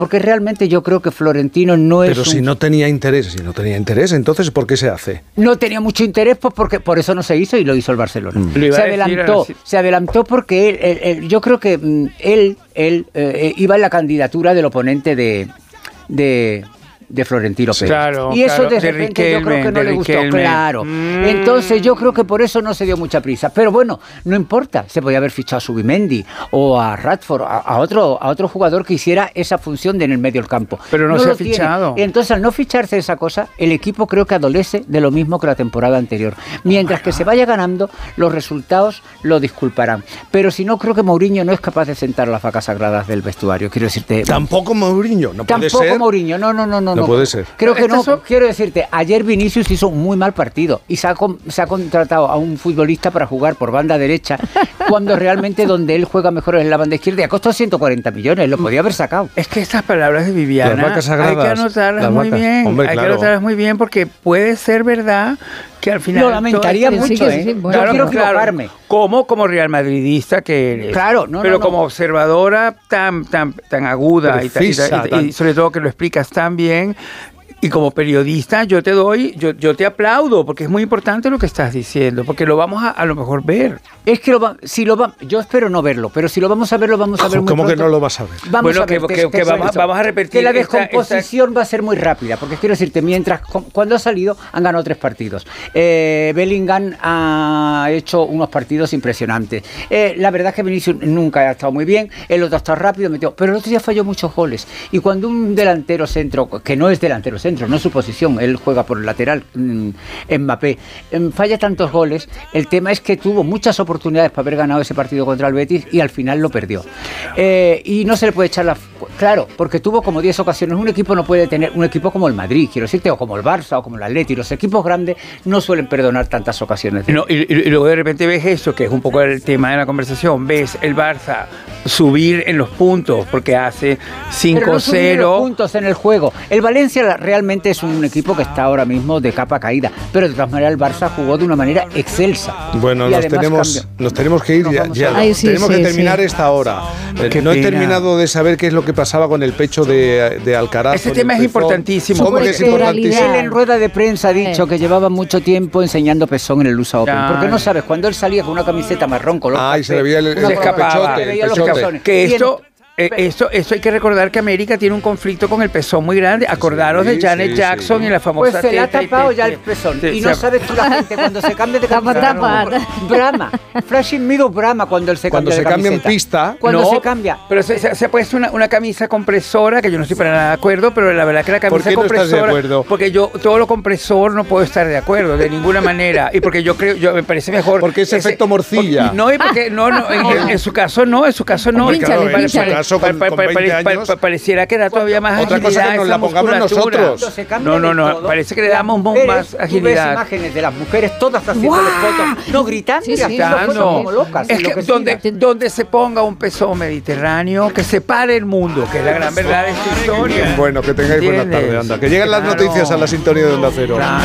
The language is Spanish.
Porque realmente yo creo que Florentino no es. Pero si no tenía interés, entonces ¿por qué se hace? No tenía mucho interés, pues porque por eso no se hizo y lo hizo el Barcelona. Se adelantó porque yo creo que él iba en la candidatura del oponente de Florentino Pérez. Claro, y eso de repente Riquelme, yo creo que no le gustó, Riquelme. claro. Entonces yo creo que por eso no se dio mucha prisa. Pero bueno, no importa, se podía haber fichado a Subimendi o a Rashford, a otro jugador que hiciera esa función en el medio del campo. Pero no se ha fichado. Entonces al no ficharse esa cosa, el equipo creo que adolece de lo mismo que la temporada anterior. Mientras que se vaya ganando, los resultados lo disculparán. Pero si no, creo que Mourinho no es capaz de sentar las vacas sagradas del vestuario. Quiero decirte. Tampoco Mourinho, no puede ser. Tampoco Mourinho, no. No puede ser. Creo que no. Quiero decirte, ayer Vinicius hizo un muy mal partido y se ha contratado a un futbolista para jugar por banda derecha cuando realmente donde él juega mejor es en la banda izquierda y ha costado 140 millones, lo podía haber sacado. Es que estas palabras de Viviana Las vacas sagradas, hay que anotarlas muy bien. Hombre, hay que anotarlas muy bien porque puede ser verdad que al final... Lo lamentaría mucho, Bueno, yo quiero equivocarme. Como real madridista que eres. Claro, pero como observadora tan aguda precisa, y sobre todo que lo explicas tan bien. Y como periodista yo te aplaudo porque es muy importante lo que estás diciendo, porque lo vamos a lo mejor ver. Es que yo espero no verlo, pero si lo vamos a ver, lo vamos a ver muy ¿Cómo pronto. que no lo vas a ver? Vamos a repetir. Que la descomposición va a ser muy rápida, porque quiero decirte, cuando ha salido han ganado 3 partidos. Bellingham ha hecho unos partidos impresionantes. La verdad es que Vinicius nunca ha estado muy bien, el otro ha estado rápido, pero el otro día falló muchos goles. Y cuando un delantero centro, que no es delantero centro, no es su posición, él juega por el lateral, Mbappé, falla tantos goles, el tema es que tuvo muchas oportunidades para haber ganado ese partido contra el Betis y al final lo perdió. Y no se le puede echar claro, porque tuvo como 10 ocasiones. Un equipo no puede tener, un equipo como el Madrid, quiero decirte, o como el Barça, o como el Atleti, los equipos grandes no suelen perdonar tantas ocasiones. Y luego de repente ves esto, que es un poco el tema de la conversación, ves el Barça subir en los puntos, porque hace 5-0. Pero no puntos en el juego. El Valencia realmente es un equipo que está ahora mismo de capa caída, pero de todas maneras el Barça jugó de una manera excelsa. Bueno, nos tenemos que ir ya. Tenemos que terminar esta hora. No he terminado de saber qué es lo que pasaba con el pecho de Alcaraz. Ese tema es importantísimo. ¿Cómo que es importantísimo? Él en rueda de prensa ha dicho que llevaba mucho tiempo enseñando pezón en el USA Open. Porque no sabes, cuando él salía con una camiseta marrón color y se le veía el pechote. Que esto hay que recordar que América tiene un conflicto con el pezón muy grande. Acordaros de Janet Jackson y la famosa... Pues se le ha tapado ya el pezón. Y no sabes tú la gente cuando se cambia de camiseta. Brama. Flashing Middle brama cuando él se cambia de camiseta. Cuando se cambia en pista. Cuando se cambia. Pero se ha puesto una camisa compresora, que yo no estoy para nada de acuerdo, pero la verdad que la camisa compresora... ¿Por qué no estás de acuerdo? Porque yo todo lo compresor no puedo estar de acuerdo, de ninguna manera. Y porque me parece mejor... Porque es efecto morcilla. En su caso no. Pareciera que da todavía más agilidad. Otra cosa que nos la pongamos nosotros. No, parece que le damos más agilidad. Ves imágenes de las mujeres todas haciendo fotos, no gritando, como locas. Es que donde se ponga un pezón mediterráneo, que separe el mundo, que es la gran verdad de esta historia. Bueno, que tengáis buena tarde, anda. Que lleguen las noticias a la sintonía de Onda Cero.